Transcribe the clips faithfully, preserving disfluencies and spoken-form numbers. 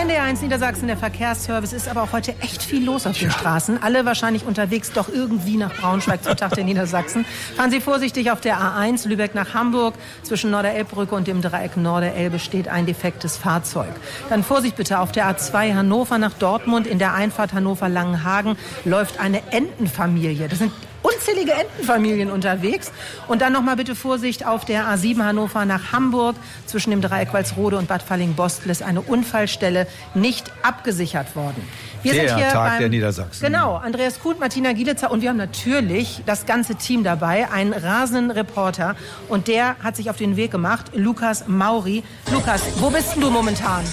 N D R eins Niedersachsen, der Verkehrsservice. Ist aber auch heute echt viel los auf den Straßen. Alle wahrscheinlich unterwegs doch irgendwie nach Braunschweig zum Tag der Niedersachsen. Fahren Sie vorsichtig auf der A eins, Lübeck nach Hamburg. Zwischen Norderelbbrücke und dem Dreieck Norderelbe steht ein defektes Fahrzeug. Dann Vorsicht bitte auf der A zwei Hannover nach Dortmund. In der Einfahrt Hannover-Langenhagen läuft eine Entenfamilie. Das sind unzählige Entenfamilien unterwegs. Und dann nochmal bitte Vorsicht auf der A sieben Hannover nach Hamburg. Zwischen dem Dreieck Walsrode und Bad Falling-Bostel ist eine Unfallstelle nicht abgesichert worden. Wir der sind hier Tag beim, der Niedersachsen. Genau, Andreas Kuhn, Martina Gielitzer und wir haben natürlich das ganze Team dabei, einen rasenden Reporter. Und der hat sich auf den Weg gemacht, Lukas Mauri. Lukas, wo bist denn du momentan?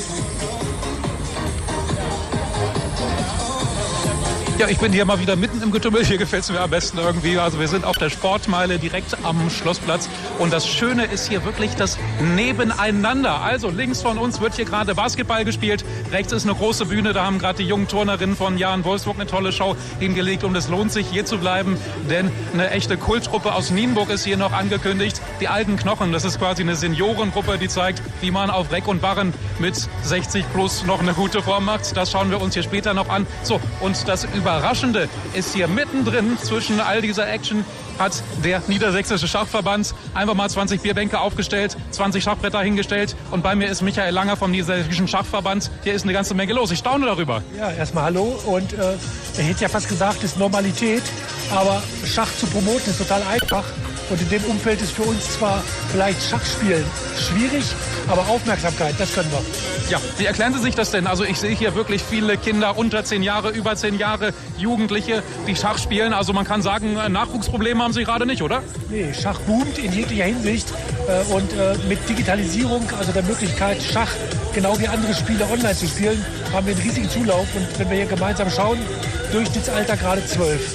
Ja, ich bin hier mal wieder mitten im Getümmel. Hier gefällt es mir am besten irgendwie. Also wir sind auf der Sportmeile direkt am Schlossplatz. Und das Schöne ist hier wirklich das Nebeneinander. Also links von uns wird hier gerade Basketball gespielt. Rechts ist eine große Bühne. Da haben gerade die jungen Turnerinnen von Jahn Wolfsburg eine tolle Show hingelegt. Und es lohnt sich, hier zu bleiben. Denn eine echte Kulttruppe aus Nienburg ist hier noch angekündigt. Die alten Knochen, das ist quasi eine Seniorengruppe, die zeigt, wie man auf Reck und Barren mit sechzig plus noch eine gute Form macht. Das schauen wir uns hier später noch an. So, und das Überraschende ist hier mittendrin zwischen all dieser Action hat der Niedersächsische Schachverband einfach mal zwanzig Bierbänke aufgestellt, zwanzig Schachbretter hingestellt und bei mir ist Michael Langer vom Niedersächsischen Schachverband. Hier ist eine ganze Menge los. Ich staune darüber. Ja, erstmal hallo und äh, ich hätte ja fast gesagt, das ist Normalität, aber Schach zu promoten ist total einfach. Und in dem Umfeld ist für uns zwar vielleicht Schachspielen schwierig, aber Aufmerksamkeit, das können wir. Ja, wie erklären Sie sich das denn? Also ich sehe hier wirklich viele Kinder unter zehn Jahre, über zehn Jahre, Jugendliche, die Schach spielen. Also man kann sagen, Nachwuchsprobleme haben Sie gerade nicht, oder? Nee, Schach boomt in jeglicher Hinsicht. Äh, und äh, mit Digitalisierung, also der Möglichkeit, Schach genau wie andere Spiele online zu spielen, haben wir einen riesigen Zulauf. Und wenn wir hier gemeinsam schauen, Durchschnittsalter gerade zwölf.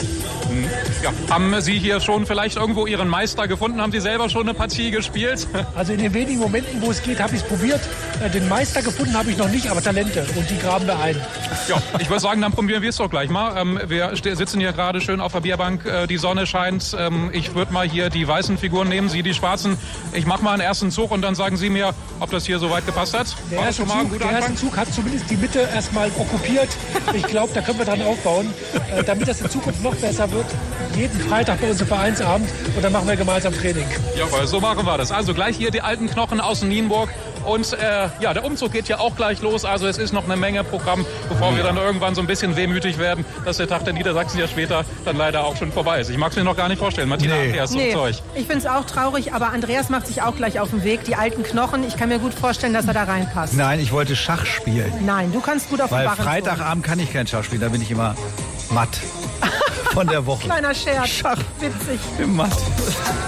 Ja, haben Sie hier schon vielleicht irgendwo Ihren Meister gefunden? Haben Sie selber schon eine Partie gespielt? Also in den wenigen Momenten, wo es geht, habe ich es probiert. Den Meister gefunden habe ich noch nicht, aber Talente. Und die graben wir ein. Ja, ich würde sagen, dann probieren wir es doch gleich mal. Ähm, wir sitzen hier gerade schön auf der Bierbank. Äh, die Sonne scheint. Ähm, ich würde mal hier die weißen Figuren nehmen, Sie die schwarzen. Ich mache mal einen ersten Zug und dann sagen Sie mir, ob das hier soweit gepasst hat. Der, erste Zug, der erste Zug hat zumindest die Mitte erstmal okkupiert. Ich glaube, da können wir dran aufbauen. Äh, damit das in Zukunft noch besser wird, jeden Freitag bei uns im Vereinsabend und dann machen wir gemeinsam Training. Jawohl, so machen wir das. Also gleich hier die alten Knochen aus Nienburg. Und äh, ja, der Umzug geht ja auch gleich los. Also es ist noch eine Menge Programm, bevor wir dann irgendwann so ein bisschen wehmütig werden, dass der Tag der Niedersachsen ja später dann leider auch schon vorbei ist. Ich mag es mir noch gar nicht vorstellen. Martina, Nee. Andreas, Nee, zu euch. ich finde es auch traurig, aber Andreas macht sich auch gleich auf den Weg. Die alten Knochen, ich kann mir gut vorstellen, dass er da reinpasst. Nein, ich wollte Schach spielen. Nein, du kannst gut auf Weil den Barren Freitagabend kann ich kein Schach spielen, da bin ich immer matt von der Woche. Kleiner Scherz. Schach. Witzig. Bin matt.